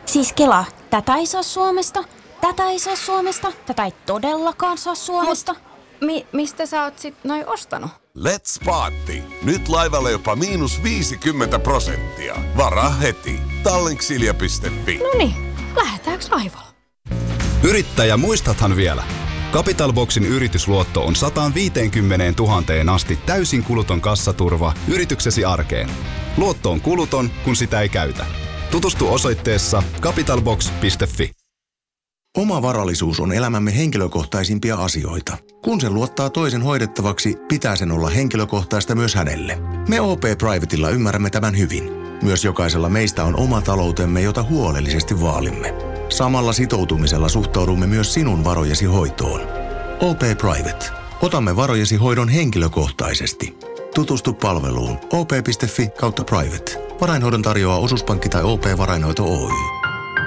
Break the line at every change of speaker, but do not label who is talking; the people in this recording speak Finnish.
Siis Kela, tätä ei saa Suomesta, tätä ei saa Suomesta, tätä ei todellakaan saa Suomesta.
Mistä sä oot sit noin ostanut?
Let's Party. Nyt laivalla jopa -50%. Varaa heti. Tallinksilja.fi.
Noniin, lähdetäänkö laivalla?
Yrittäjä, muistathan vielä? Capital Boxin yritysluotto on 150 000 asti täysin kuluton kassaturva yrityksesi arkeen. Luotto on kuluton, kun sitä ei käytä. Tutustu osoitteessa capitalbox.fi.
Oma varallisuus on elämämme henkilökohtaisimpia asioita. Kun sen luottaa toisen hoidettavaksi, pitää sen olla henkilökohtaista myös hänelle. Me OP Privatella ymmärrämme tämän hyvin. Myös jokaisella meistä on oma taloutemme, jota huolellisesti vaalimme. Samalla sitoutumisella suhtaudumme myös sinun varojesi hoitoon. OP Private. Otamme varojesi hoidon henkilökohtaisesti. Tutustu palveluun op.fi/private. Varainhoidon tarjoaa Osuuspankki tai OP Varainhoito Oy.